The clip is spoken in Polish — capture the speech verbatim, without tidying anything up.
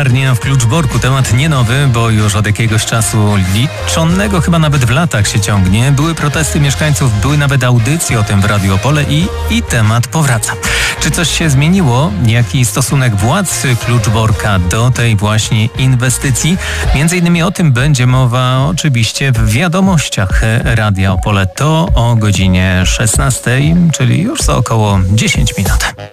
Piekarnia w Kluczborku. Temat nie nowy, bo już od jakiegoś czasu, liczonego chyba nawet w latach się ciągnie. Były protesty mieszkańców, były nawet audycje o tym w Radiu Opole i, i temat powraca. Czy coś się zmieniło? Jaki stosunek władz Kluczborka do tej właśnie inwestycji? Między innymi o tym będzie mowa oczywiście w wiadomościach Radia Opole. To o godzinie szesnastej, czyli już za około dziesięć minut.